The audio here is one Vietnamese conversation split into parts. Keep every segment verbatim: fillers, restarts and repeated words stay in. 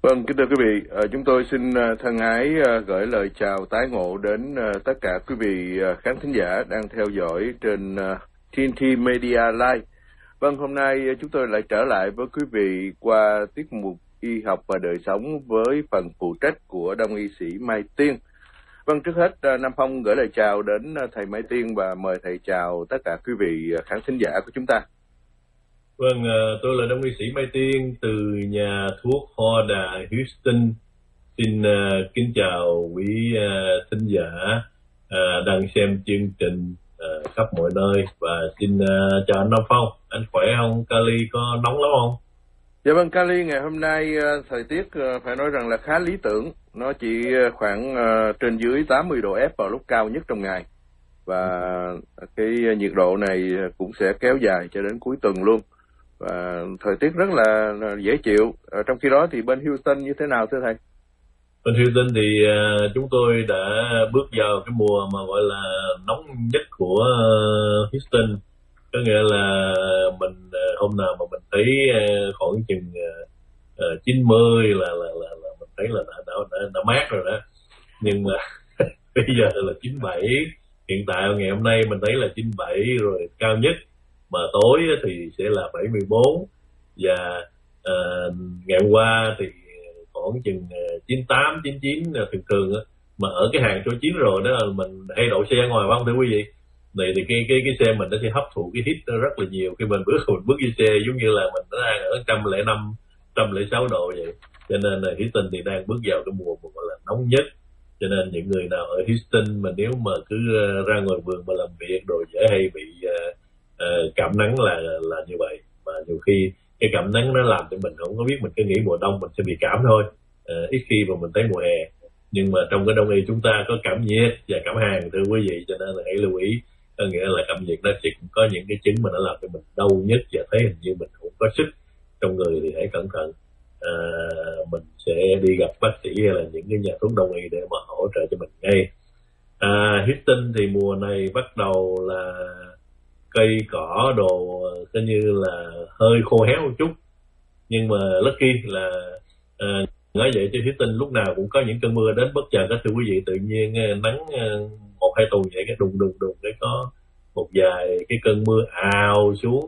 Vâng, kính thưa quý vị, à, chúng tôi xin à, thân ái à, gửi lời chào tái ngộ đến à, tất cả quý vị à, khán thính giả đang theo dõi trên à, tê en tê Media Live. Vâng, hôm nay à, chúng tôi lại trở lại với quý vị qua tiết mục Y học và đời sống với phần phụ trách của Đông y sĩ Mai Tiên. Vâng, trước hết à, Nam Phong gửi lời chào đến à, thầy Mai Tiên và mời thầy chào tất cả quý vị à, khán thính giả của chúng ta. Vâng, tôi là Đông y sĩ Mai Tiên từ nhà thuốc Ho Đà Houston. Xin uh, kính chào quý uh, thính giả uh, đang xem chương trình uh, khắp mọi nơi. Và xin uh, chào anh Nam Phong. Anh khỏe không? Cali có nóng lắm không? Dạ vâng, Cali ngày hôm nay uh, thời tiết uh, phải nói rằng là khá lý tưởng. Nó chỉ khoảng uh, trên dưới tám mươi độ F vào lúc cao nhất trong ngày. Và cái nhiệt độ này cũng sẽ kéo dài cho đến cuối tuần luôn. Và thời tiết rất là dễ chịu. À, trong khi đó thì bên Houston như thế nào thưa thầy? Bên Houston thì uh, chúng tôi đã bước vào cái mùa mà gọi là nóng nhất của uh, Houston. Có nghĩa là mình uh, hôm nào mà mình thấy uh, khoảng chừng uh, uh, chín mươi là, là, là, là mình thấy là đã, đã, đã, đã mát rồi đó. Nhưng mà bây giờ là chín mươi bảy. Hiện tại ngày hôm nay mình thấy là chín mươi bảy rồi, cao nhất. Mà tối thì sẽ là bảy mươi bốn. Và uh, ngày hôm qua thì khoảng chừng chín mươi tám, chín mươi chín thường thường á. Mà ở cái hàng số chín rồi đó là mình hay đậu xe ngoài phải không thưa quý vị? Này thì cái cái cái xe mình nó sẽ hấp thụ cái hít rất là nhiều. Khi mình bước mình bước đi xe giống như là mình đang ở một trăm lẻ năm, một trăm lẻ sáu độ vậy. Cho nên là Houston thì đang bước vào cái mùa mà gọi là nóng nhất. Cho nên những người nào ở Houston mà nếu mà cứ ra ngoài vườn mà làm việc rồi dễ hay bị uh, uh, cảm nắng là là như vậy. Mà nhiều khi cái cảm nắng nó làm cho mình không có biết, mình cứ nghĩ mùa đông mình sẽ bị cảm thôi. Uh, ít khi mà mình thấy mùa hè. Nhưng mà trong cái đông y chúng ta có cảm nhiệt và cảm hàn thưa quý vị, cho nên là hãy lưu ý. Có nghĩa là cảm nhiệt nó chỉ có những cái chứng mà nó làm cho mình đau nhất và thấy hình như mình không có sức trong người thì hãy cẩn thận. À, mình sẽ đi gặp bác sĩ hay là những cái nhà thuốc đông y để mà hỗ trợ cho mình ngay. À, Houston thì mùa này bắt đầu là cây cỏ đồ coi như là hơi khô héo một chút, nhưng mà lucky là à, nói vậy cho Houston lúc nào cũng có những cơn mưa đến bất chợt. Các thưa quý vị, tự nhiên nắng một hai tuần vậy cái đùng đùng đùng để có một vài cái cơn mưa ào xuống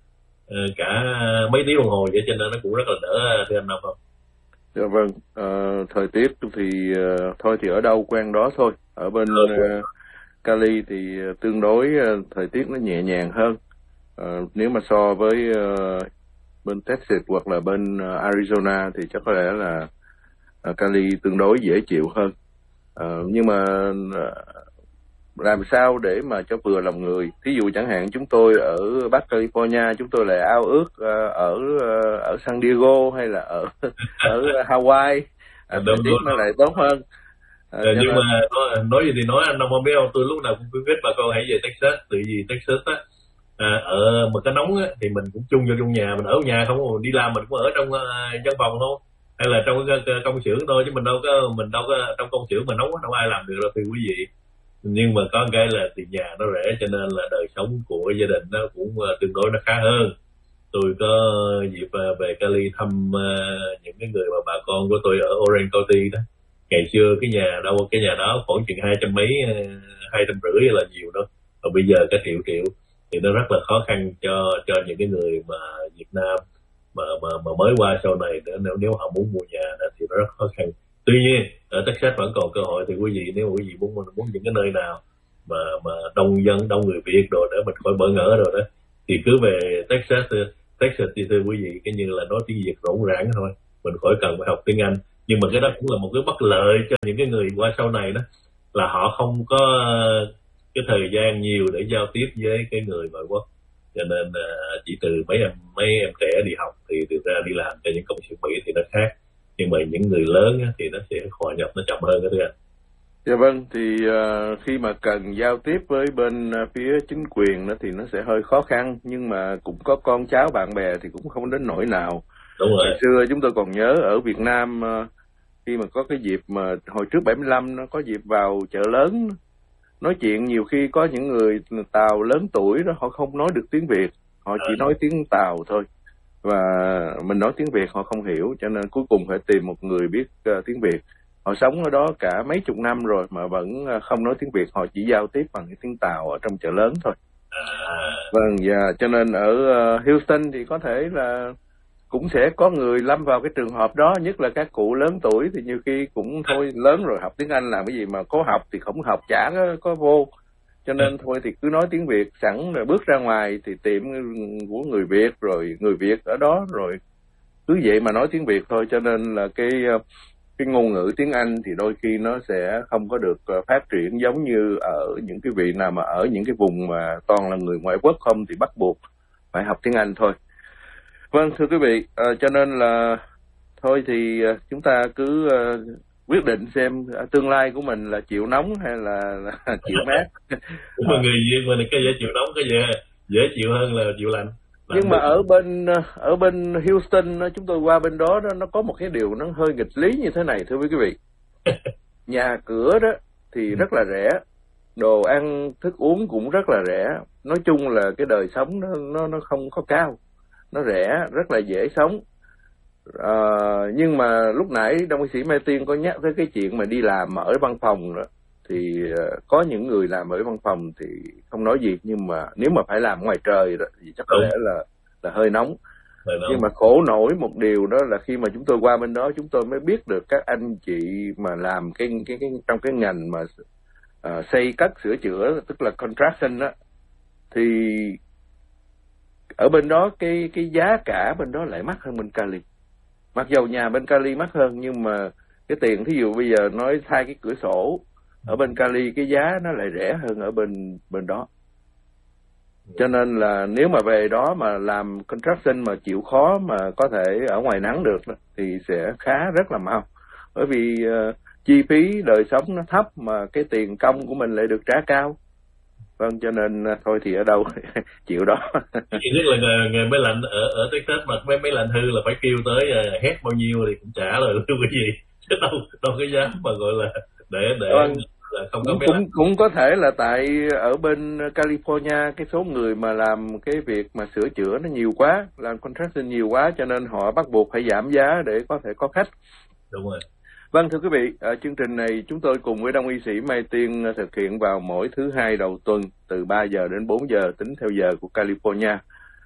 uh, cả mấy tiếng đồng hồ vậy, cho nên nó cũng rất là đỡ thưa anh Nam không? Dạ vâng, à, thời tiết thì uh, thôi thì ở đâu quen đó thôi. Ở bên uh, Cali thì tương đối uh, thời tiết nó nhẹ nhàng hơn. Uh, nếu mà so với uh, bên Texas hoặc là bên uh, Arizona thì chắc có lẽ là uh, Cali tương đối dễ chịu hơn. Uh, nhưng mà uh, làm sao để mà cho vừa lòng người. Ví dụ chẳng hạn chúng tôi ở Bắc California, chúng tôi lại ao ước uh, ở uh, ở San Diego hay là ở ở Hawaii, thời tiết nó lại tốt hơn. À, nhưng nên... mà nói, nói gì thì nói, anh Đông không biết không, tôi lúc nào cũng khuyến khích bà con hãy về Texas. Từ vì Texas á, à, ở mà cái nóng á thì mình cũng chung vô trong nhà, mình ở nhà không, đi làm mình cũng ở trong uh, văn phòng không, hay là trong cái công xưởng thôi, chứ mình đâu có mình đâu có trong công xưởng mà nóng đâu ai làm được đâu thưa quý vị. Nhưng mà có cái là tiền nhà nó rẻ, cho nên là đời sống của gia đình nó cũng uh, tương đối nó khá hơn. Tôi có dịp uh, về Cali thăm uh, những cái người mà bà con của tôi ở Orange County đó. Ngày xưa cái nhà đâu cái nhà đó khoảng chừng hai trăm mấy, hai trăm rưỡi là nhiều đó, và bây giờ cái triệu triệu thì nó rất là khó khăn cho cho những cái người mà Việt Nam mà mà mà mới qua sau này nữa, nếu nếu họ muốn mua nhà đó, thì nó rất khó khăn. Tuy nhiên ở Texas vẫn còn cơ hội, thì quý vị nếu quý vị muốn muốn những cái nơi nào mà mà đông dân, đông người Việt rồi để mình khỏi bỡ ngỡ rồi đó, thì cứ về Texas. Texas thì thưa quý vị cái như là nói tiếng Việt rỗng rãng thôi, mình khỏi cần phải học tiếng Anh. Nhưng mà cái đó cũng là một cái bất lợi cho những cái người qua sau này đó, là họ không có cái thời gian nhiều để giao tiếp với cái người ngoại quốc, cho nên uh, chỉ từ mấy em mấy em trẻ đi học thì thực ra đi làm cho những công xưởng Mỹ thì nó khác, nhưng mà những người lớn á, thì nó sẽ hòa nhập nó chậm hơn đó thưa anh. Dạ vâng, thì uh, khi mà cần giao tiếp với bên uh, phía chính quyền đó thì nó sẽ hơi khó khăn, nhưng mà cũng có con cháu bạn bè thì cũng không đến nỗi nào. Đúng rồi. Hồi xưa chúng tôi còn nhớ ở Việt Nam uh, khi mà có cái dịp mà hồi trước bảy mươi lăm nó có dịp vào chợ lớn nói chuyện, nhiều khi có những người Tàu lớn tuổi đó họ không nói được tiếng Việt, họ chỉ nói tiếng Tàu thôi. và mình nói tiếng Việt họ không hiểu, cho nên cuối cùng phải tìm một người biết uh, tiếng Việt. Họ sống ở đó cả mấy chục năm rồi mà vẫn uh, không nói tiếng Việt, họ chỉ giao tiếp bằng cái tiếng Tàu ở trong chợ lớn thôi. Vâng, và yeah, cho nên ở uh, Houston thì có thể là cũng sẽ có người lâm vào cái trường hợp đó, nhất là các cụ lớn tuổi thì nhiều khi cũng thôi lớn rồi học tiếng Anh làm cái gì mà có học thì không học chả có, có vô. Cho nên thôi thì cứ nói tiếng Việt, sẵn rồi bước ra ngoài thì tiệm của người Việt rồi người Việt ở đó rồi cứ vậy mà nói tiếng Việt thôi. Cho nên là cái cái ngôn ngữ tiếng Anh thì đôi khi nó sẽ không có được phát triển giống như ở những cái vị nào mà ở những cái vùng mà toàn là người ngoại quốc không thì bắt buộc phải học tiếng Anh thôi. Vâng, thưa quý vị, à, cho nên là thôi thì à, chúng ta cứ à, quyết định xem à, tương lai của mình là chịu nóng hay là, là chịu mát. Mà người Việt mình cái dễ chịu nóng, cái dễ dễ chịu hơn là chịu lạnh. Làm Nhưng mà ở bên ở bên Houston chúng tôi qua bên đó nó có một cái điều nó hơi nghịch lý như thế này, thưa quý vị. Nhà cửa đó thì rất là rẻ, đồ ăn thức uống cũng rất là rẻ, nói chung là cái đời sống nó nó nó không có cao, nó rẻ, rất là dễ sống. À, nhưng mà lúc nãy đồng sĩ Mai Tiên có nhắc tới cái chuyện mà đi làm ở văn phòng đó, thì uh, có những người làm ở văn phòng thì không nói gì, nhưng mà nếu mà phải làm ngoài trời đó, thì chắc có lẽ là là hơi nóng. Nhưng mà khổ nổi một điều đó là khi mà chúng tôi qua bên đó chúng tôi mới biết được các anh chị mà làm cái cái, cái trong cái ngành mà uh, xây cất sửa chữa, tức là construction đó, thì ở bên đó cái cái giá cả bên đó lại mắc hơn bên Cali. Mặc dầu nhà bên Cali mắc hơn nhưng mà cái tiền, thí dụ bây giờ nói thay cái cửa sổ ở bên Cali cái giá nó lại rẻ hơn ở bên bên đó. Cho nên là nếu mà về đó mà làm construction mà chịu khó mà có thể ở ngoài nắng được thì sẽ khá rất là mau. Bởi vì uh, chi phí đời sống nó thấp mà cái tiền công của mình lại được trả cao. Vâng, cho nên thôi thì ở đâu chịu đó. Chỉ biết là nghề, nghề máy lạnh ở ở Texas mà mấy máy lạnh hư là phải kêu tới uh, hét bao nhiêu thì cũng trả rồi cái gì, chứ đâu đâu cái giá mà gọi là để để vâng. là không có cũng, máy cũng lạnh. Cũng có thể là tại ở bên California cái số người mà làm cái việc mà sửa chữa nó nhiều quá, làm construction nhiều quá, cho nên họ bắt buộc phải giảm giá để có thể có khách. Đúng rồi. Vâng, thưa quý vị, ở chương trình này chúng tôi cùng với Đông y sĩ Mai Tiên thực hiện vào mỗi thứ hai đầu tuần từ ba giờ đến bốn giờ tính theo giờ của California.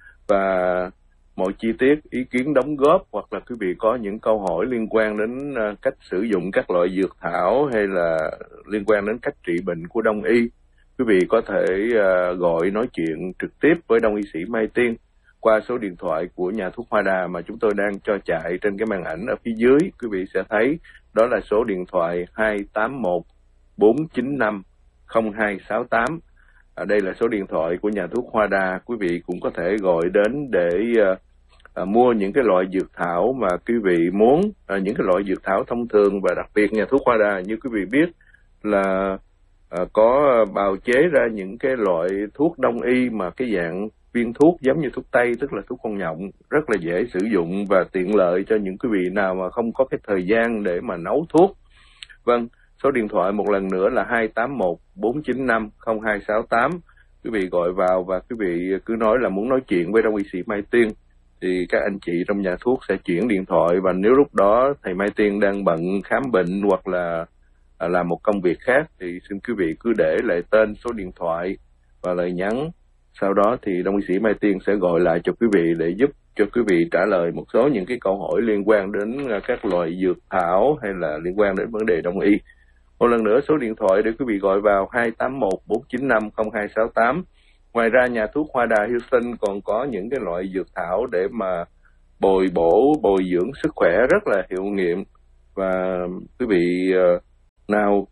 Và mọi chi tiết, ý kiến đóng góp hoặc là quý vị có những câu hỏi liên quan đến cách sử dụng các loại dược thảo hay là liên quan đến cách trị bệnh của Đông y, quý vị có thể gọi nói chuyện trực tiếp với Đông y sĩ Mai Tiên qua số điện thoại của nhà thuốc Hoa Đà mà chúng tôi đang cho chạy trên cái màn ảnh ở phía dưới. Quý vị sẽ thấy đó là số điện thoại hai tám một bốn chín năm không hai sáu tám. À, đây là số điện thoại của nhà thuốc Hoa Đà. Quý vị cũng có thể gọi đến để uh, uh, mua những cái loại dược thảo mà quý vị muốn, uh, những cái loại dược thảo thông thường. Và đặc biệt nhà thuốc Hoa Đà như quý vị biết là uh, có bào chế ra những cái loại thuốc đông y mà cái dạng viên thuốc giống như thuốc tây, tức là thuốc con nhộng, rất là dễ sử dụng và tiện lợi cho những quý vị nào mà không có cái thời gian để mà nấu thuốc. Vâng, số điện thoại một lần nữa là hai tám một bốn chín năm không hai sáu tám. Quý vị gọi vào và quý vị cứ nói là muốn nói chuyện với Đông y sĩ Mai Tiên thì các anh chị trong nhà thuốc sẽ chuyển điện thoại, và nếu lúc đó thầy Mai Tiên đang bận khám bệnh hoặc là à, làm một công việc khác thì xin quý vị cứ để lại tên, số điện thoại và lời nhắn. Sau đó thì Đông y sĩ Mai Tiên sẽ gọi lại cho quý vị để giúp cho quý vị trả lời một số những cái câu hỏi liên quan đến các loại dược thảo hay là liên quan đến vấn đề đông y. Một lần nữa số điện thoại để quý vị gọi vào hai tám một bốn chín năm không hai sáu tám. Ngoài ra nhà thuốc Hoa Đà Houston còn có những cái loại dược thảo để mà bồi bổ, bồi dưỡng sức khỏe rất là hiệu nghiệm. Và quý vị uh, nào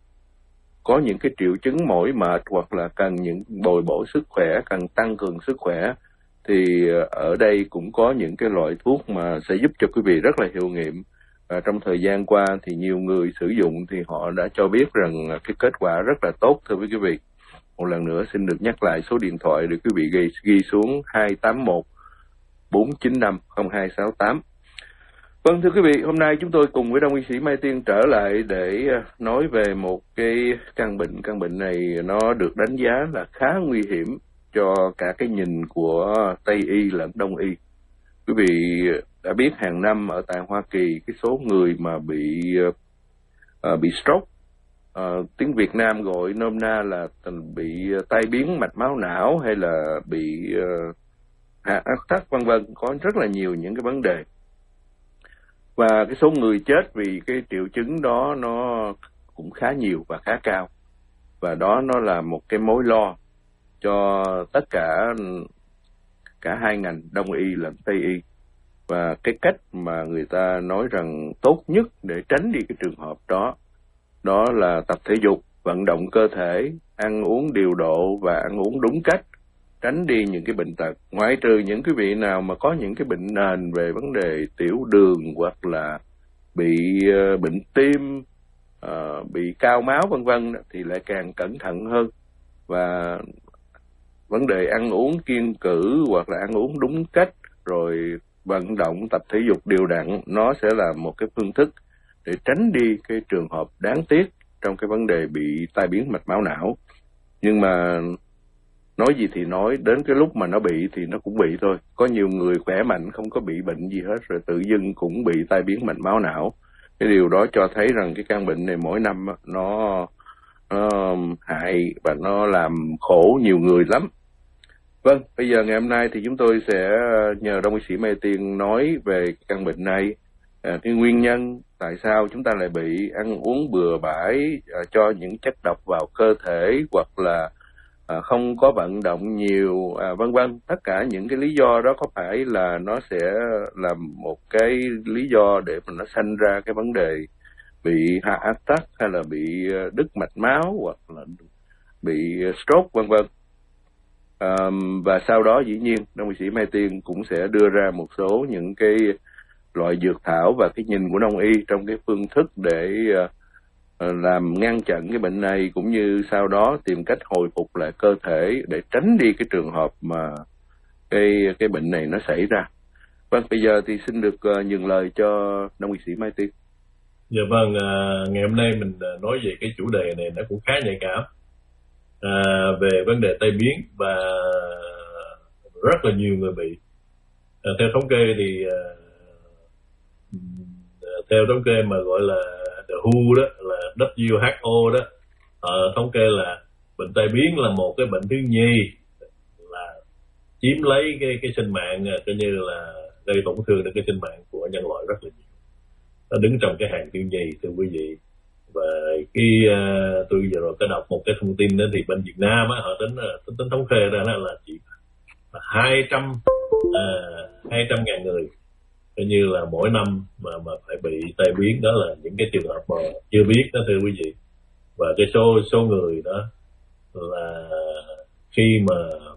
có những cái triệu chứng mỏi mệt hoặc là cần những bồi bổ sức khỏe, cần tăng cường sức khỏe thì ở đây cũng có những cái loại thuốc mà sẽ giúp cho quý vị rất là hiệu nghiệm. Và trong thời gian qua thì nhiều người sử dụng thì họ đã cho biết rằng cái kết quả rất là tốt, thưa quý vị. Một lần nữa xin được nhắc lại số điện thoại để quý vị ghi, ghi xuống hai tám một bốn chín năm không hai sáu tám. Vâng, thưa quý vị, hôm nay chúng tôi cùng với Đông y sĩ Mai Tiên trở lại để nói về một cái căn bệnh. Căn bệnh này nó được đánh giá là khá nguy hiểm cho cả cái nhìn của Tây y lẫn Đông y. quý vị đã biết hàng năm ở tại Hoa Kỳ cái số người mà bị uh, bị stroke, uh, tiếng Việt Nam gọi nôm na là bị tai biến mạch máu não hay là bị uh, hạ áp tắc vân vân, có rất là nhiều những cái vấn đề. Và cái số người chết vì cái triệu chứng đó nó cũng khá nhiều và khá cao. Và đó nó là một cái mối lo cho tất cả cả hai ngành Đông y lẫn Tây y. Và cái cách mà người ta nói rằng tốt nhất để tránh đi cái trường hợp đó, đó là tập thể dục, vận động cơ thể, ăn uống điều độ và ăn uống đúng cách, tránh đi những cái bệnh tật. Ngoại trừ những cái vị nào mà có những cái bệnh nền về vấn đề tiểu đường hoặc là bị uh, bệnh tim, uh, bị cao máu vân vân thì lại càng cẩn thận hơn. Và vấn đề ăn uống kiêng cữ hoặc là ăn uống đúng cách rồi vận động tập thể dục đều đặn, nó sẽ là một cái phương thức để tránh đi cái trường hợp đáng tiếc trong cái vấn đề bị tai biến mạch máu não. Nhưng mà nói gì thì nói, đến cái lúc mà nó bị thì nó cũng bị thôi. Có nhiều người khỏe mạnh không có bị bệnh gì hết rồi tự dưng cũng bị tai biến mạch máu não. Cái điều đó cho thấy rằng cái căn bệnh này mỗi năm nó, nó hại và nó làm khổ nhiều người lắm. Vâng, bây giờ ngày hôm nay thì chúng tôi sẽ nhờ Đông y sĩ Mai Tiên nói về căn bệnh này, à, cái nguyên nhân tại sao chúng ta lại bị, ăn uống bừa bãi, à, cho những chất độc vào cơ thể hoặc là à, không có vận động nhiều, à, vân vân. Tất cả những cái lý do đó có phải là nó sẽ là một cái lý do để mà nó sanh ra cái vấn đề bị hạ áp tắc hay là bị đứt mạch máu hoặc là bị stroke vân vân. Um, và sau đó dĩ nhiên Đông y sĩ Mai Tiên cũng sẽ đưa ra một số những cái loại dược thảo và cái nhìn của Đông y trong cái phương thức để uh, làm ngăn chặn cái bệnh này, cũng như sau đó tìm cách hồi phục lại cơ thể để tránh đi cái trường hợp mà cái cái bệnh này nó xảy ra. Vâng, bây giờ thì xin được uh, nhường lời cho Đông y sĩ Mai Tiên. Dạ vâng, uh, ngày hôm nay mình nói về cái chủ đề này nó cũng khá nhạy cảm. À, về vấn đề tai biến và rất là nhiều người bị. À, theo thống kê thì à, theo thống kê mà gọi là đê vê kép đó, là W H O đó, à, thống kê là bệnh tai biến là một cái bệnh thứ nhì là chiếm lấy cái cái sinh mạng, coi như là gây tổn thương đến cái sinh mạng của nhân loại rất là nhiều. Nó đứng trong cái hàng thứ nhì thưa quý vị. Và cái uh, tôi vừa rồi có đọc một cái thông tin đó thì bên Việt Nam á, họ tính tính, tính thống kê ra là, là chỉ hai trăm hai trăm ngàn người coi như là mỗi năm mà mà phải bị tai biến. Đó là những cái trường hợp mà chưa biết đó thưa quý vị. Và cái số số người đó là khi mà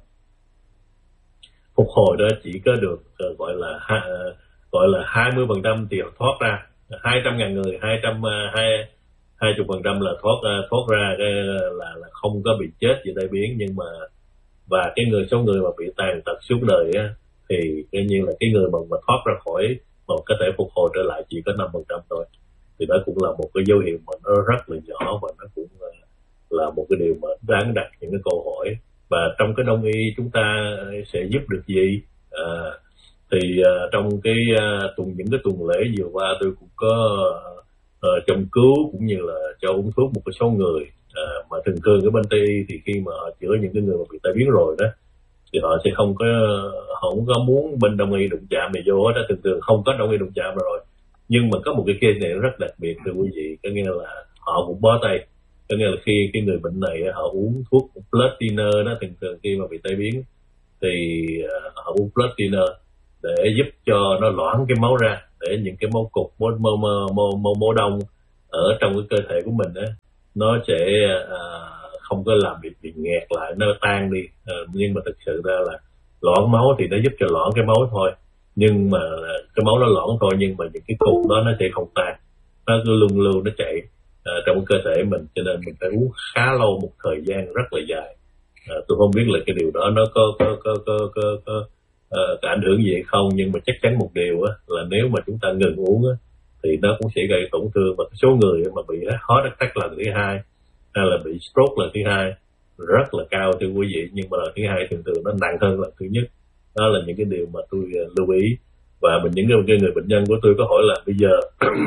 phục hồi đó chỉ có được uh, gọi là uh, gọi là hai mươi phần trăm thì thoát ra. Hai trăm ngàn người, hai trăm hai hai chục phần trăm là thoát thoát ra cái là là không có bị chết vì tai biến. Nhưng mà và cái người số người mà bị tàn tật suốt đời á, thì coi như là cái người mà mà thoát ra khỏi mà có thể phục hồi trở lại chỉ có năm phần trăm thôi. Thì đó cũng là một cái dấu hiệu mà nó rất là nhỏ, và nó cũng là, là một cái điều mà đáng đặt những cái câu hỏi. Và trong cái Đông y chúng ta sẽ giúp được gì? À, thì uh, trong cái uh, tuần những cái tuần lễ vừa qua tôi cũng có uh, châm cứu cũng như là cho uống thuốc một cái số người uh, mà thường thường cái bên Tây y thì khi mà họ chữa những cái người mà bị tai biến rồi đó thì họ sẽ không có họ không có muốn bên Đông y đụng chạm này vô đó, thường thường không có Đông y đụng chạm rồi. Nhưng mà có một cái case này rất đặc biệt thưa quý vị, có nghĩa là họ cũng bó tay. Có nghĩa là khi cái người bệnh này họ uống thuốc blood thinner đó, thường thường khi mà bị tai biến thì uh, họ uống blood thinner để giúp cho nó loãng cái máu ra, để những cái máu cục, máu máu máu máu, máu đông ở trong cái cơ thể của mình á, nó sẽ à, không có làm bị, bị nghẹt lại, nó tan đi. À, nhưng mà thực sự ra là loãng máu thì nó giúp cho loãng cái máu thôi, nhưng mà cái máu nó loãng thôi, nhưng mà những cái cục đó nó sẽ không tan, nó cứ luôn luôn nó chạy à, trong cơ thể mình, cho nên mình phải uống khá lâu, một thời gian rất là dài. À, tôi không biết là cái điều đó nó có có có có có, có Uh, có ảnh hưởng gì hay không, nhưng mà chắc chắn một điều á, là nếu mà chúng ta ngừng uống á, thì nó cũng sẽ gây tổn thương. Và số người mà bị heart attack lần thứ hai hay là bị stroke lần thứ hai rất là cao thưa quý vị, nhưng mà lần thứ hai thường thường nó nặng hơn lần thứ nhất. Đó là những cái điều mà tôi uh, lưu ý. Và mình những cái người bệnh nhân của tôi có hỏi là bây giờ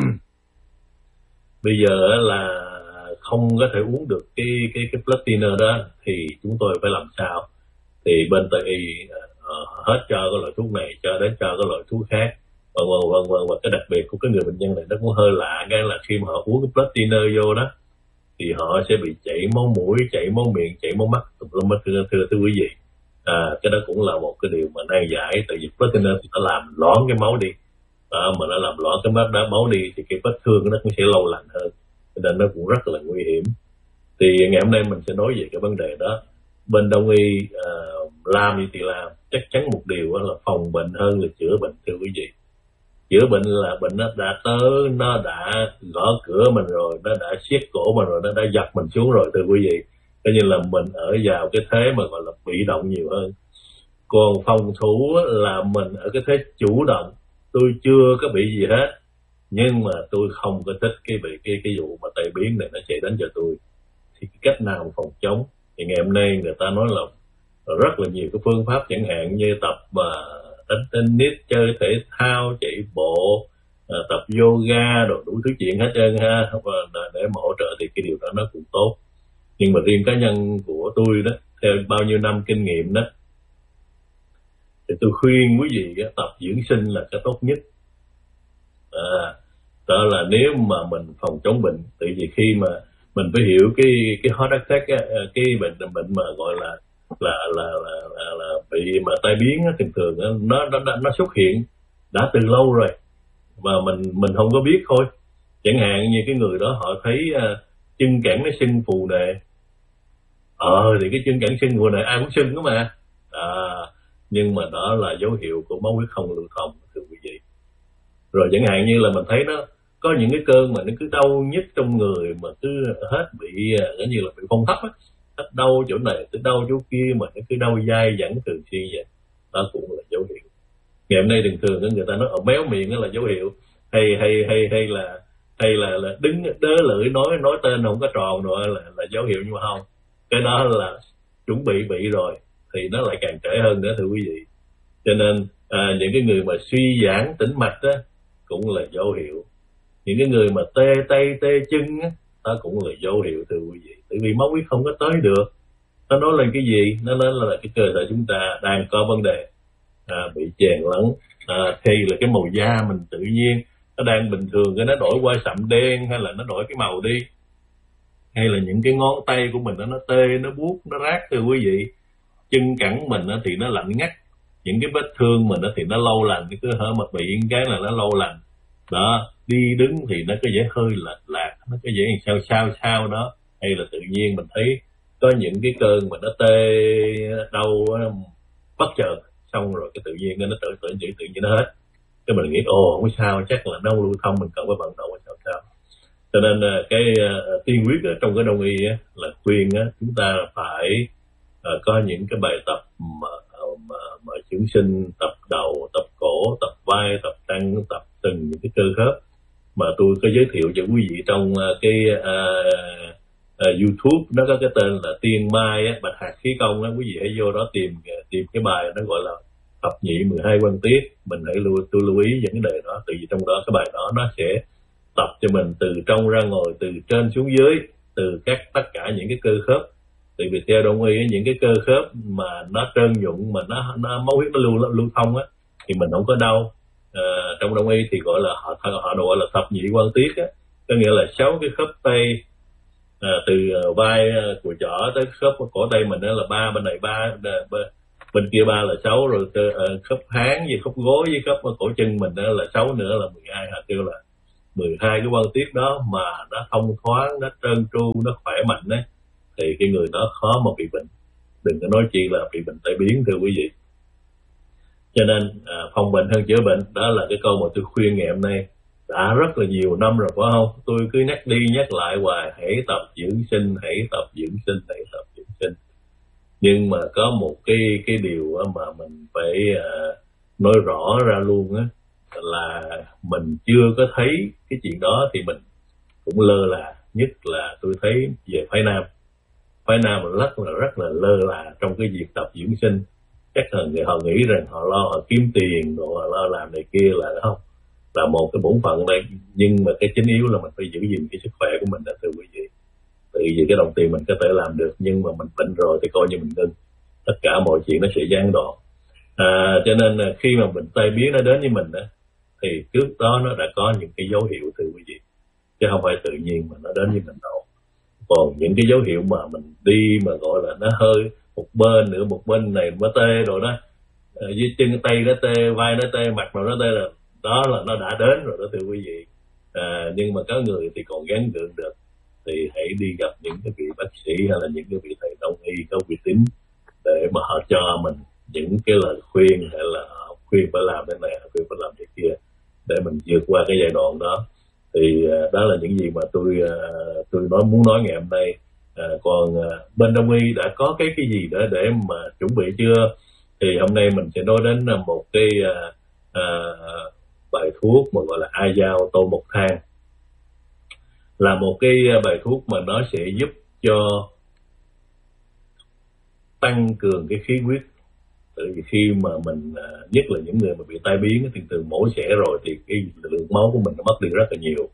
bây giờ là không có thể uống được cái cái cái blood thinner đó thì chúng tôi phải làm sao? Thì bên Tây y uh, hết cho cái loại thuốc này cho đến cho cái loại thuốc khác, vân vân vân vân. Và cái đặc biệt của cái người bệnh nhân này nó cũng hơi lạ, cái là khi mà họ uống cái blood thinner vô đó thì họ sẽ bị chảy máu mũi, chảy máu miệng, chảy máu mắt, thưa, thưa, thưa, thưa quý vị. À, cái đó cũng là một cái điều mà nan giải, tại vì blood thinner thì nó làm loãng cái máu đi, à, mà nó làm loãng cái máu, máu đi thì cái vết thương nó cũng sẽ lâu lành hơn, cho nên nó cũng rất là nguy hiểm. Thì ngày hôm nay mình sẽ nói về cái vấn đề đó. Bên Đông y uh, làm gì thì làm, chắc chắn một điều là phòng bệnh hơn là chữa bệnh, thưa quý vị. Chữa bệnh là bệnh nó đã tới, nó đã gõ cửa mình rồi, nó đã siết cổ mình rồi, nó đã giật mình xuống rồi, thưa quý vị. Cho nên là mình ở vào cái thế mà gọi là bị động nhiều hơn. Còn phòng thủ là mình ở cái thế chủ động. Tôi chưa có bị gì hết, nhưng mà tôi không có thích cái bị cái cái vụ mà tai biến này nó xảy đến cho tôi. Thì cái cách nào phòng chống? Thì ngày hôm nay người ta nói là rất là nhiều cái phương pháp, chẳng hạn như tập mà đánh tennis, chơi thể thao, chạy bộ, tập yoga, đồ đủ thứ chuyện hết trơn ha, để mà hỗ trợ thì cái điều đó nó cũng tốt. Nhưng mà riêng cá nhân của tôi đó, theo bao nhiêu năm kinh nghiệm đó, thì tôi khuyên quý vị tập dưỡng sinh là cái tốt nhất. À, đó là nếu mà mình phòng chống bệnh, tại vì khi mà mình phải hiểu cái cái heart attack á, cái bệnh bệnh mà gọi là là là là, là, là bị mà tai biến á, thường thường á, nó nó nó xuất hiện đã từ lâu rồi mà mình mình không có biết thôi. Chẳng hạn như cái người đó họ thấy uh, chân cẳng nó sưng phù nề, ờ thì cái chân cẳng sưng phù nề ai cũng sưng đó mà, à, nhưng mà đó là dấu hiệu của máu huyết không lưu thông, thưa quý vị. Rồi chẳng hạn như là mình thấy nó có những cái cơn mà nó cứ đau nhức trong người, mà cứ hết bị giống như là bị phong thấp á, hết đau chỗ này tới đau chỗ kia, mà nó cứ đau dai dẳng thường xuyên vậy, đó cũng là dấu hiệu. Ngày hôm nay thường thường người ta nói ở méo miệng đó là dấu hiệu, hay hay hay hay là hay là, là đứng đớ lưỡi nói nói tên không có tròn rồi là là dấu hiệu, nhưng mà không, cái đó là chuẩn bị bị rồi thì nó lại càng trễ hơn nữa, thưa quý vị. Cho nên à, những cái người mà suy giãn tĩnh mạch đó cũng là dấu hiệu. Những cái người mà tê tay tê chân á, đó cũng là dấu hiệu, thưa quý vị. Tại vì máu huyết không có tới được. Nó nói lên cái gì? Nó nói là cái cơ thể chúng ta đang có vấn đề, à, bị chèn lẫn, à, thì là cái màu da mình tự nhiên nó đang bình thường, cái nó đổi qua sậm đen hay là nó đổi cái màu đi, hay là những cái ngón tay của mình đó, nó tê, nó buốt, nó rát, thưa quý vị. Chân cẳng mình đó thì nó lạnh ngắt, những cái vết thương mình đó thì nó lâu lành, cái cứ hở mà bị cái là nó lâu lành đó. Đi đứng thì nó có vẻ hơi lệch lạc, nó có vẻ sao sao sao đó, hay là tự nhiên mình thấy có những cái cơn mà nó tê đau bất chợt, xong rồi cái tự nhiên nó tự tự nhiên tự nhiên nó hết, cái mình nghĩ ồ không sao, chắc là đau lưu thông, mình cần phải vận động sao sao. Cho nên cái uh, tiên quyết trong cái đông y á, là khuyên á, chúng ta phải uh, có những cái bài tập mà, mà, mà dưỡng sinh, tập đầu, tập cổ, tập vai, tập tăng, tập từng những cái cơ khớp mà tôi có giới thiệu cho quý vị trong uh, cái uh, uh, YouTube. Nó có cái tên là Tiên Mai á, Bạch Hạt Khí Công á, quý vị hãy vô đó tìm tìm cái bài nó gọi là thập nhị mười hai quan tiết. Mình hãy lưu tôi lưu ý vấn đề đó, tại vì trong đó cái bài đó nó sẽ tập cho mình từ trong ra ngoài, từ trên xuống dưới, từ các tất cả những cái cơ khớp. Tại vì theo đông y những cái cơ khớp mà nó trơn nhụng, mà nó, nó máu huyết nó lưu lưu thông á, thì mình không có đau. À, trong đông y thì gọi là họ họ gọi là thập nhị quan tiết á, có nghĩa là sáu cái khớp tay, à, từ vai của trỏ tới khớp cổ tay mình đó là ba, bên này ba, bên kia ba là sáu, rồi khớp háng với khớp gối với khớp cổ chân mình đó là sáu nữa là mười hai, họ kêu là mười hai cái quan tiết đó mà nó thông thoáng, nó trơn tru, nó khỏe mạnh đấy, thì cái người đó khó mà bị bệnh, đừng có nói chi là bị bệnh tai biến, thưa quý vị. Cho nên à, phòng bệnh hơn chữa bệnh, đó là cái câu mà tôi khuyên ngày hôm nay đã rất là nhiều năm rồi, phải không? Tôi cứ nhắc đi nhắc lại hoài, hãy tập dưỡng sinh, hãy tập dưỡng sinh, hãy tập dưỡng sinh. Nhưng mà có một cái cái điều mà mình phải uh, nói rõ ra luôn á, là mình chưa có thấy cái chuyện đó thì mình cũng lơ là. Nhất là tôi thấy về phái nam, phái nam rất là rất là lơ là trong cái việc tập dưỡng sinh. chắc là người họ nghĩ rằng họ lo họ kiếm tiền rồi họ lo làm này kia là không, là một cái bổn phận đây, nhưng mà cái chính yếu là mình phải giữ gìn cái sức khỏe của mình. Là thưa quý vị, tại vì cái đồng tiền mình có thể làm được, nhưng mà mình bệnh rồi thì coi như mình ngưng, tất cả mọi chuyện nó sẽ gián đoạn. À, cho nên là khi mà bệnh tai biến nó đến với mình đó, thì trước đó nó đã có những cái dấu hiệu thưa quý vị, chứ không phải tự nhiên mà nó đến với mình đâu. Còn những cái dấu hiệu mà mình đi mà gọi là nó hơi một bên nữa, một bên này nó tê rồi đó, à, dưới chân tay nó tê, vai nó tê, mặt rồi nó tê, là đó là nó đã đến rồi đó thưa quý vị. À, nhưng mà có người thì còn gắng gượng được, thì hãy đi gặp những cái vị bác sĩ hay là những cái vị thầy đông y có uy tín để mà họ cho mình những cái lời khuyên, hay là họ khuyên phải làm thế này, khuyên phải làm thế kia để mình vượt qua cái giai đoạn đó. Thì uh, đó là những gì mà tôi uh, tôi nói muốn nói ngày hôm nay. Uh, còn uh, bên đông y đã có cái cái gì để để mà chuẩn bị chưa? Thì hôm nay mình sẽ nói đến uh, một cái uh, uh, bài thuốc mà gọi là A Dao Tô Mộc Thang, là một cái bài thuốc mà nó sẽ giúp cho tăng cường cái khí huyết. Tại vì khi mà mình, nhất là những người mà bị tai biến thì từ mổ xẻ rồi thì cái lượng máu của mình nó mất đi rất là nhiều,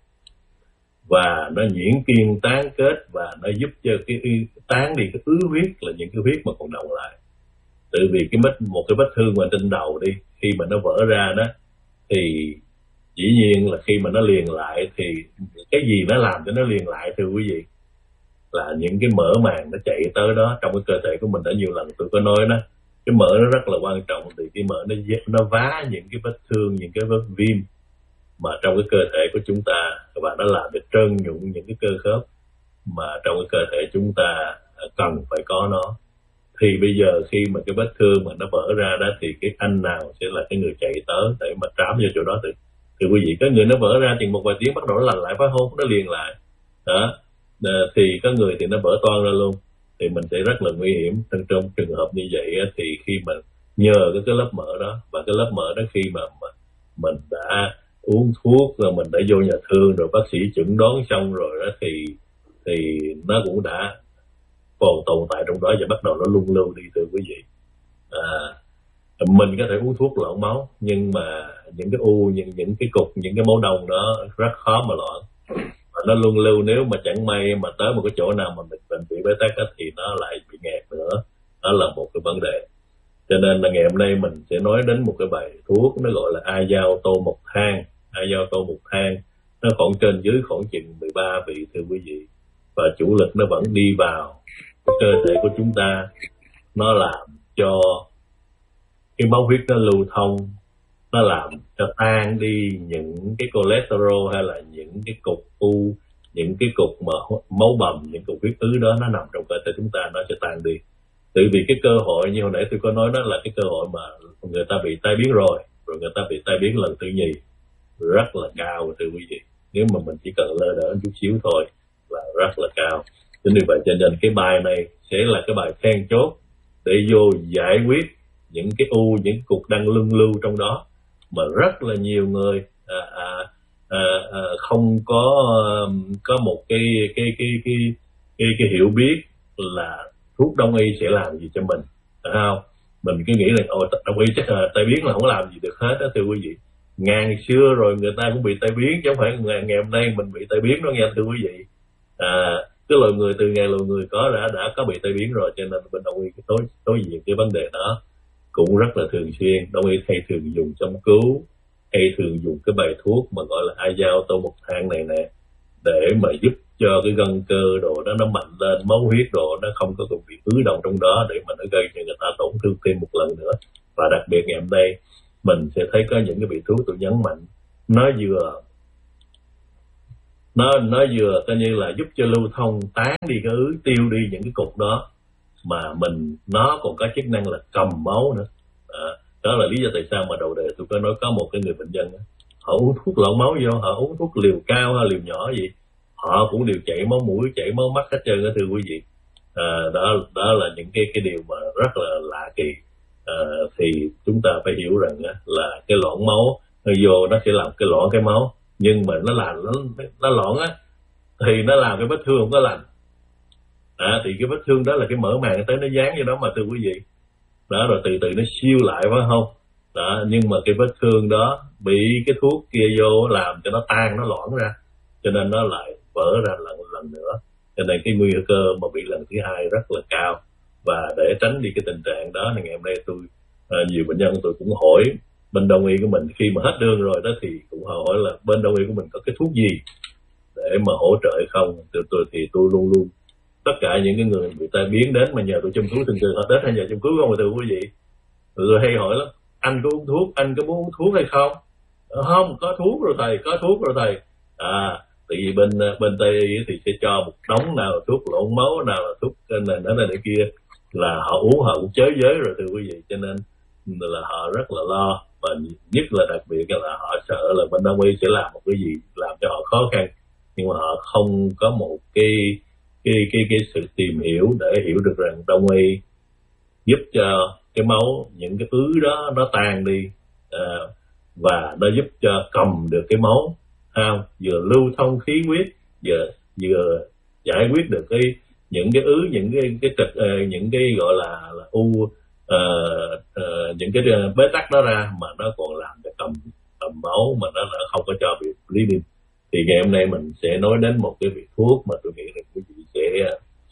và nó nhuyễn kiên tán kết, và nó giúp cho cái tán đi cái ứ huyết, là những cái huyết mà còn đọng lại. Tại vì cái vết một cái vết thương mà trên đầu đi, khi mà nó vỡ ra đó thì dĩ nhiên là khi mà nó liền lại thì cái gì nó làm cho nó liền lại thưa quý vị, là những cái mỡ màng nó chạy tới đó. Trong cái cơ thể của mình đã nhiều lần tôi có nói đó, cái mỡ nó rất là quan trọng, thì cái mỡ nó nó vá những cái vết thương, những cái vết viêm mà trong cái cơ thể của chúng ta, và nó làm để trơn nhụn những cái cơ khớp mà trong cái cơ thể chúng ta cần phải có nó. Thì bây giờ khi mà cái vết thương mà nó vỡ ra đó, thì cái anh nào sẽ là cái người chạy tới để mà trám vào chỗ đó? Thì, thì quý vị, có người nó vỡ ra chừng một vài tiếng bắt đầu nó lành lại, phải không? Nó liền lại đó. À, thì có người thì nó vỡ toang ra luôn, thì mình sẽ rất là nguy hiểm. Trong, trong trường hợp như vậy thì khi mà nhờ cái, cái lớp mỡ đó, và cái lớp mỡ đó khi mà, mà mình đã uống thuốc rồi, mình đã vô nhà thương rồi, bác sĩ chẩn đoán xong rồi đó, thì thì nó cũng đã còn tồn tại trong đó và bắt đầu nó lung lưu đi thưa quý vị. À, mình có thể uống thuốc loãng máu, nhưng mà những cái u, những những cái cục, những cái máu đông đó rất khó mà loãng, và nó luân lưu. Nếu mà chẳng may mà tới một cái chỗ nào mà mình mình bị bế tắc thì nó lại bị nghẹt nữa, đó là một cái vấn đề. Cho nên là ngày hôm nay mình sẽ nói đến một cái bài thuốc nó gọi là A Dao Tô Mộc Thang. A Dao Tô Mộc Thang nó khoảng trên dưới khoảng chừng mười ba vị thưa quý vị, và chủ lực nó vẫn đi vào cái cơ thể của chúng ta, nó làm cho cái máu huyết nó lưu thông, nó làm cho tan đi những cái cholesterol hay là những cái cục u, những cái cục mà máu bầm, những cục huyết ứ đó nó nằm trong cơ thể chúng ta, nó sẽ tan đi. Tại vì cái cơ hội như hồi nãy tôi có nói, đó là cái cơ hội mà người ta bị tai biến rồi, rồi người ta bị tai biến lần thứ nhì rất là cao thưa quý vị. Nếu mà mình chỉ cần lơ đỡ chút xíu thôi là rất là cao. Chính vì vậy cho nên cái bài này sẽ là cái bài then chốt để vô giải quyết những cái u, những cục đang luân lưu trong đó mà rất là nhiều người à, à, à, à, không có có một cái cái cái cái cái, cái hiểu biết là thuốc đông y sẽ làm gì cho mình, phải không? Mình cứ nghĩ là ồ, đông y chắc là tai biến là không làm gì được hết đó thưa quý vị. Ngàn xưa rồi người ta cũng bị tai biến, chứ không phải ngày, ngày hôm nay mình bị tai biến đó nghe thưa quý vị. À, cái loài người từ ngày loài người có đã đã có bị tai biến rồi, cho nên bên đông y cái đối đối diện cái vấn đề đó cũng rất là thường xuyên. Đông y hay thường dùng châm cứu, hay thường dùng cái bài thuốc mà gọi là A Dao Tô Mộc Thang này nè, để mà giúp cho cái gân cơ đồ đó nó mạnh lên, máu huyết đồ nó không có bị ứ động trong đó để mà nó gây cho người ta tổn thương thêm một lần nữa. Và đặc biệt ngày hôm nay mình sẽ thấy có những cái vị thuốc tôi nhấn mạnh, nó vừa nó nó vừa coi như là giúp cho lưu thông, tán đi cái ứ, tiêu đi những cái cục đó, mà mình nó còn có chức năng là cầm máu nữa. À, đó là lý do tại sao mà đầu đề tôi có nói có một cái người bệnh nhân đó, họ uống thuốc loãng máu vô, họ uống thuốc liều cao hay liều nhỏ gì, họ cũng đều chảy máu mũi, chảy máu mắt hết trơn đó thưa quý vị. À, đó đó là những cái cái điều mà rất là lạ kỳ. À, thì chúng ta phải hiểu rằng á, là cái loãng máu nó vô nó sẽ làm cái loãng cái máu, nhưng mà nó làm nó nó loãng á thì nó làm cái vết thương không có lành. À, thì cái vết thương đó là cái mỡ màng tới nó dán vô đó mà thưa quý vị. đó, rồi từ từ nó siêu lại phải không đó, nhưng mà cái vết thương đó bị cái thuốc kia vô làm cho nó tan, nó loãng ra, cho nên nó lại vỡ ra lần lần nữa, cho nên cái nguy cơ mà bị lần thứ hai rất là cao. Và để tránh đi cái tình trạng đó thì ngày hôm nay tôi à, nhiều bệnh nhân tôi cũng hỏi bên đông y của mình, khi mà hết đơn rồi đó thì cũng hỏi là bên đông y của mình có cái thuốc gì để mà hỗ trợ hay không. Từ tôi thì tôi luôn luôn tất cả những cái người người ta biến đến mà nhờ tôi chăm cứu, thường thường họ đến hay nhờ chăm cứu không, mà thưa quý vị, tôi hay hỏi lắm, anh có uống thuốc, anh có muốn uống thuốc hay không? Không, có thuốc rồi thầy, có thuốc rồi thầy. À, tại vì bên bên Tây y thì sẽ cho một đống, nào là thuốc lộn máu, nào là thuốc này đó này kia, là họ uống họ cũng chới giới rồi thưa quý vị, cho nên là họ rất là lo, và nhất là đặc biệt là họ sợ là bên đông y sẽ làm một cái gì làm cho họ khó khăn, nhưng mà họ không có một cái cái cái cái sự tìm hiểu để hiểu được rằng đông y giúp cho cái máu, những cái ứ đó nó tan đi, à, và nó giúp cho cầm được cái máu, không vừa lưu thông khí huyết, vừa vừa giải quyết được cái những cái ứ, những cái cái trật, uh, những cái gọi là, là u uh, uh, những cái bế tắc đó ra, mà nó còn làm cho cầm cầm máu, mà nó không có cho bị bleeding. Thì ngày hôm nay mình sẽ nói đến một cái vị thuốc mà tôi nghĩ là quý vị sẽ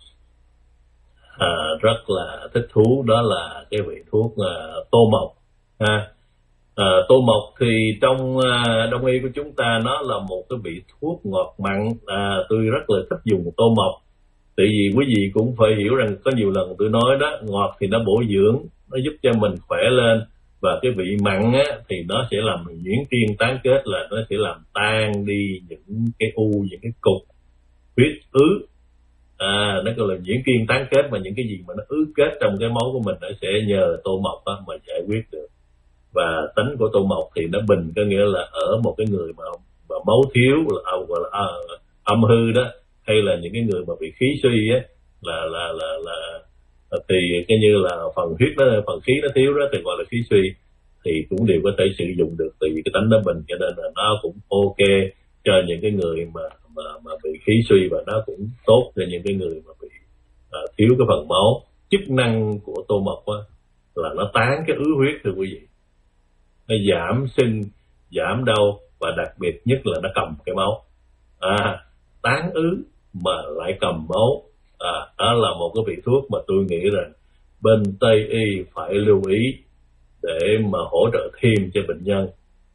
à, rất là thích thú, đó là cái vị thuốc à, tô mộc ha. À, tô mộc thì trong à, đông y của chúng ta nó là một cái vị thuốc ngọt mặn. À, tôi rất là thích dùng tô mộc, tại vì quý vị cũng phải hiểu rằng có nhiều lần tôi nói đó, ngọt thì nó bổ dưỡng, nó giúp cho mình khỏe lên, và cái vị mặn á, thì nó sẽ làm nhuyễn kiên tán kết, là nó sẽ làm tan đi những cái u, những cái cục huyết ứ. À, nó gọi là nhuyễn kiên tán kết, mà những cái gì mà nó ứ kết trong cái máu của mình nó sẽ nhờ tô mộc á, mà giải quyết được. Và tính của tô mộc thì nó bình, có nghĩa là ở một cái người mà, mà máu thiếu, là, gọi là à, âm hư đó, hay là những cái người mà bị khí suy á, là là là là thì cái như là phần huyết nó, phần khí nó thiếu đó, thì gọi là khí suy, thì cũng đều có thể sử dụng được, tại vì cái tánh nó bình, cho nên là nó cũng ok cho những cái người mà mà mà bị khí suy, và nó cũng tốt cho những cái người mà bị à, thiếu cái phần máu. Chức năng của tô mộc á, là nó tán cái ứ huyết thưa quý vị, nó giảm sưng, giảm đau, và đặc biệt nhất là nó cầm cái máu. À, tán ứ mà lại cầm máu, à, đó là một cái vị thuốc mà tôi nghĩ rằng bên Tây y phải lưu ý để mà hỗ trợ thêm cho bệnh nhân.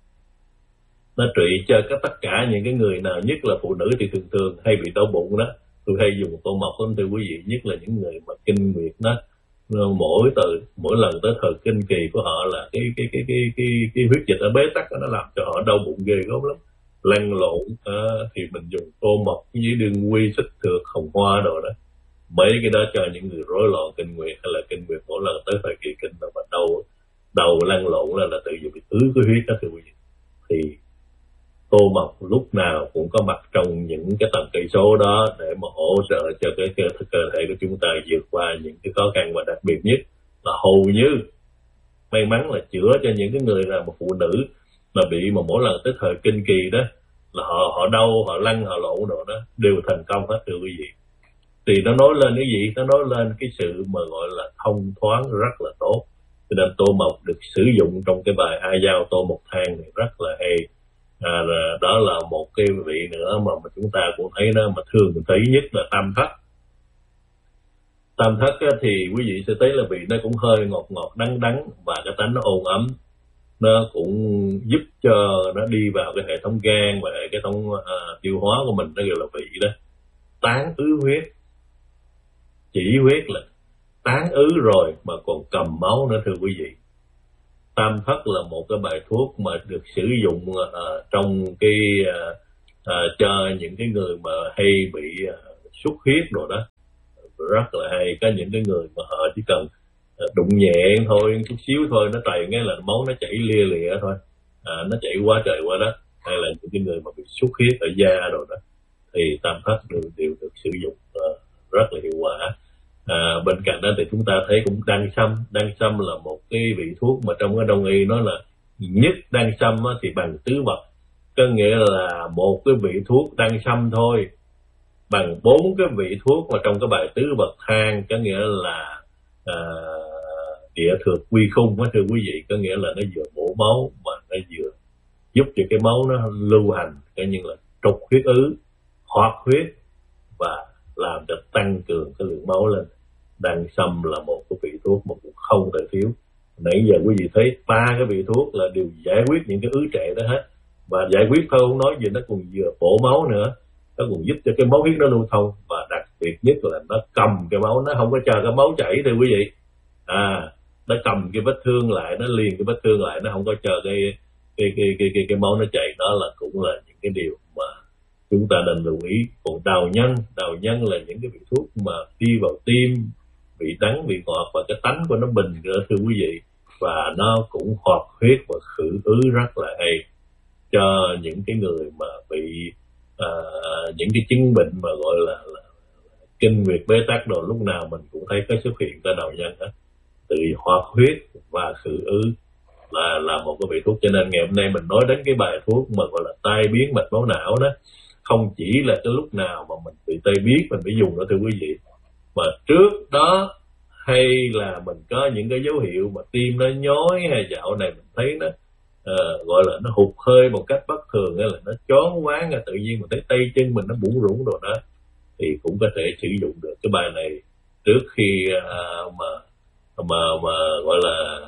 Nó trị cho các tất cả những cái người nào, nhất là phụ nữ thì thường thường hay bị đau bụng đó, tôi hay dùng tô mộc lắm thưa quý vị, nhất là những người mà kinh nguyệt đó, mỗi từ mỗi lần tới thời kinh kỳ của họ là cái cái cái cái cái, cái huyết dịch ở bế tắc đó, nó làm cho họ đau bụng ghê gớm lắm, lăn lộn. À, thì mình dùng tô mộc với đương quy, xích thược, hồng hoa đồ đó, mấy cái đó cho những người rối loạn kinh nguyệt, hay là kinh nguyệt mỗi lần tới thời kỳ kinh mà đầu đầu lăn lộn là là tự vì bị ứ cái huyết đó thưa quý vị. Thì tô mộc lúc nào cũng có mặt trong những cái tầm cây số đó để mà hỗ trợ cho cái cơ, cơ thể của chúng ta vượt qua những cái khó khăn, và đặc biệt nhất là hầu như may mắn là chữa cho những cái người là một phụ nữ mà bị mà mỗi lần tới thời kinh kỳ đó là họ họ đau, họ lăn, họ lộn đồ đó đều thành công hết thưa quý vị. Thì nó nói lên cái gì? Nó nói lên cái sự mà gọi là thông thoáng rất là tốt. Cho nên tô mộc được sử dụng trong cái bài A Dao Tô Mộc Thang này rất là hay. À, đó là một cái vị nữa mà, mà chúng ta cũng thấy nó mà thường mình thấy nhất là tam thất. Tam thất á, thì quý vị sẽ thấy là vị nó cũng hơi ngọt ngọt đắng đắng, và cái tánh nó ôn ấm, nó cũng giúp cho nó đi vào cái hệ thống gan và hệ thống uh, tiêu hóa của mình, nó gọi là vị đó tán ứ huyết. Chỉ huyết là tán ứ rồi mà còn cầm máu nữa thưa quý vị. Tam thất là một cái bài thuốc mà được sử dụng uh, trong cái uh, uh, cho những cái người mà hay bị uh, xuất huyết rồi đó, rất là hay. Có những cái người mà họ chỉ cần uh, đụng nhẹ thôi, chút xíu thôi, nó trầy ngay là máu nó chảy lia lịa thôi, à, nó chảy quá trời quá đất. Hay là những cái người mà bị xuất huyết ở da rồi đó, thì tam thất đều, đều được sử dụng uh, rất là hiệu quả. À, bên cạnh đó thì chúng ta thấy cũng đan sâm. Đan sâm là một cái vị thuốc mà trong cái đông y nói là nhất đan sâm thì bằng tứ vật, có nghĩa là một cái vị thuốc đan sâm thôi bằng bốn cái vị thuốc mà trong cái bài tứ vật thang, có nghĩa là à, địa thược quy khung á thưa quý vị, có nghĩa là nó vừa bổ máu mà nó vừa giúp cho cái máu nó lưu hành, coi như là trục huyết ứ, hoạt huyết và làm cho tăng cường cái lượng máu lên. Đăng sâm là một cái vị thuốc mà cũng không thể thiếu. Nãy giờ quý vị thấy ba cái vị thuốc là đều giải quyết những cái ứ trệ đó hết, và giải quyết thôi không nói gì, nó còn vừa bổ máu nữa, nó còn giúp cho cái máu huyết nó lưu thông, và đặc biệt nhất là nó cầm cái máu, nó không có chờ cái máu chảy thưa quý vị, à nó cầm cái vết thương lại, nó liền cái vết thương lại, nó không có chờ cái cái cái cái cái, cái máu nó chảy. Đó là cũng là những cái điều mà chúng ta nên lưu ý. Còn đào nhân, đào nhân là những cái vị thuốc mà đi vào tim, vị đắng, vị ngọt, và cái tánh của nó bình nữa thưa quý vị, và nó cũng hoạt huyết và khử ứ rất là hay cho những cái người mà bị uh, những cái chứng bệnh mà gọi là, là kinh nguyệt bế tắc đồ, lúc nào mình cũng thấy có xuất hiện cái đào nhân đó, từ hoạt huyết và khử ứ là là một cái vị thuốc. Cho nên ngày hôm nay mình nói đến cái bài thuốc mà gọi là tai biến mạch máu não đó, không chỉ là cái lúc nào mà mình bị tai biến mình phải dùng đó thưa quý vị, mà trước đó hay là mình có những cái dấu hiệu mà tim nó nhói, hay dạo này mình thấy nó uh, gọi là nó hụt hơi một cách bất thường, hay là nó choáng váng, tự nhiên mình thấy tay chân mình nó bủn rủn rồi đó, thì cũng có thể sử dụng được cái bài này trước khi uh, mà mà mà gọi là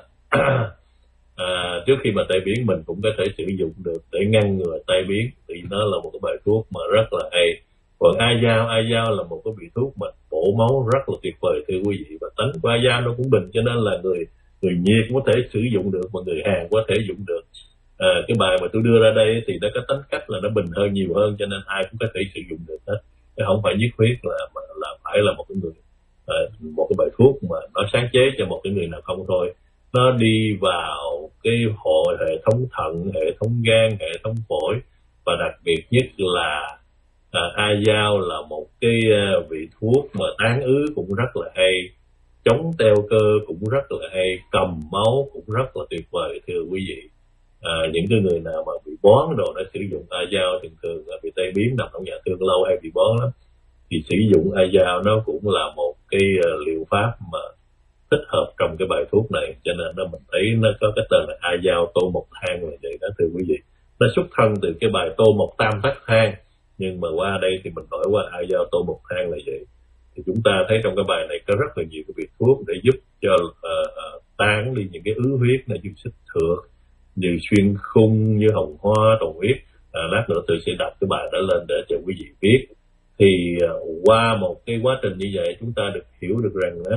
à, trước khi mà tai biến mình cũng có thể sử dụng được để ngăn ngừa tai biến, thì nó là một cái bài thuốc mà rất là hay. Còn ai dao, ai dao là một cái vị thuốc mà bổ máu rất là tuyệt vời thưa quý vị, và tánh của ai dao nó cũng bình, cho nên là người người nhiệt có thể sử dụng được, mà người Hàn có thể dùng được. À, cái bài mà tôi đưa ra đây thì nó có tính cách là nó bình hơn, nhiều hơn, cho nên ai cũng có thể sử dụng được hết, chứ không phải nhất quyết là là phải là một cái người à, một cái bài thuốc mà nó sáng chế cho một cái người nào không thôi. Nó đi vào cái hội hệ thống thận, hệ thống gan, hệ thống phổi, và đặc biệt nhất là à, ai dao là một cái uh, vị thuốc mà tán ứ cũng rất là hay, chống teo cơ cũng rất là hay, cầm máu cũng rất là tuyệt vời thưa quý vị. À, những cái người nào mà bị bón đồ đã sử dụng ai dao, thường thường là bị tai biến nằm trong nhà thương lâu hay bị bón lắm, thì sử dụng ai dao nó cũng là một cái uh, liệu pháp mà thích hợp trong cái bài thuốc này. Cho nên nó mình thấy nó có cái tên là ai dao tô mộc thang là vậy đó thưa quý vị. Nó xuất thân từ cái bài tô mộc tam tác thang, nhưng mà qua đây thì mình đổi qua ai dao tô mộc thang là vậy. Thì chúng ta thấy trong cái bài này có rất là nhiều cái vị thuốc để giúp cho uh, uh, tán đi những cái ứ huyết này, như xích thược, như xuyên khung, như hồng hoa, tồn huyết. À, lát nữa tôi sẽ đọc cái bài đó lên để cho quý vị biết. Thì uh, qua một cái quá trình như vậy, chúng ta được hiểu được rằng đó,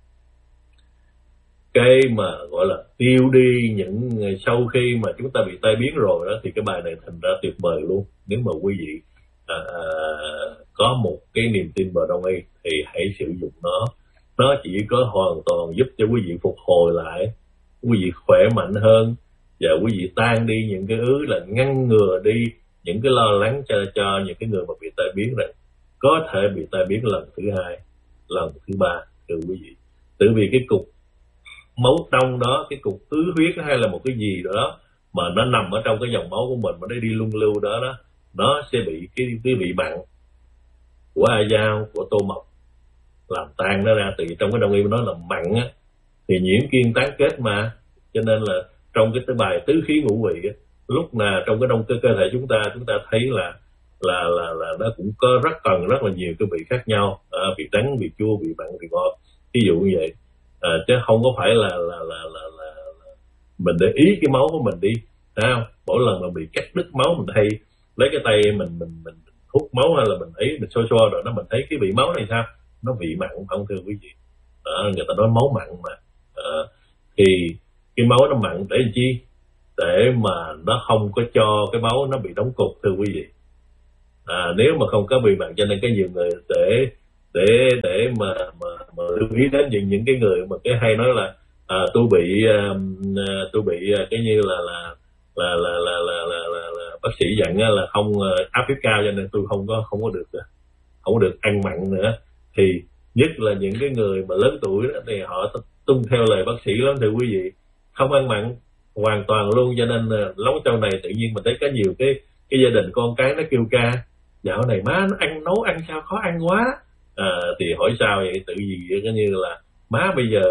cái mà gọi là tiêu đi những sau khi mà chúng ta bị tai biến rồi đó, thì cái bài này thành ra tuyệt vời luôn. Nếu mà quý vị à, có một cái niềm tin vào Đông y thì hãy sử dụng nó. Nó chỉ có hoàn toàn giúp cho quý vị phục hồi lại, quý vị khỏe mạnh hơn, và quý vị tan đi những cái ứ, là ngăn ngừa đi những cái lo lắng cho cho những cái người mà bị tai biến rằng có thể bị tai biến lần thứ hai, lần thứ ba thưa quý vị. Từ vì cái cục máu đông đó, cái cục ứ huyết hay là một cái gì đó mà nó nằm ở trong cái dòng máu của mình mà nó đi luân lưu đó đó, nó sẽ bị cái cái vị mặn của ai dao, của tô mộc làm tan nó ra. Từ trong cái Đông y nó là mặn á, thì nhiễm kiên tán kết mà, cho nên là trong cái bài tứ khí ngũ vị á, lúc nào trong cái trong cơ cơ thể chúng ta chúng ta thấy là là là là nó cũng có rất cần rất là nhiều cái vị khác nhau, à, vị đắng, vị chua, vị mặn, vị ngọt, ví dụ như vậy. À, chứ không có phải là là, là là là là mình để ý cái máu của mình đi, thấy không? Mỗi lần mà bị cắt đứt máu mình hay lấy cái tay mình mình mình hút máu, hay là mình ấy mình xoa xoa rồi nó mình thấy cái vị máu này sao, nó vị mặn không thưa quý vị? Đó, người ta nói máu mặn mà. À, thì cái máu nó mặn để làm chi? Để mà nó không có cho cái máu nó bị đóng cục thưa quý vị. À, nếu mà không có vị mặn, cho nên cái nhiều người để để để mà mà, mà lưu ý đến những những cái người mà cái hay nói là à, tôi bị uh, tôi bị uh, cái như là là là là là là, là, là, là bác sĩ dặn là không uh, áp huyết cao, cho nên tôi không có không có được không có được ăn mặn nữa. Thì nhất là những cái người mà lớn tuổi đó, thì họ tuân theo lời bác sĩ lắm thưa quý vị, không ăn mặn hoàn toàn luôn. Cho nên uh, lâu sau này tự nhiên mình thấy có nhiều cái cái gia đình con cái nó kêu ca dạo này má nó ăn nấu ăn sao khó ăn quá. À, thì hỏi sao vậy? Tự gì coi như là má bây giờ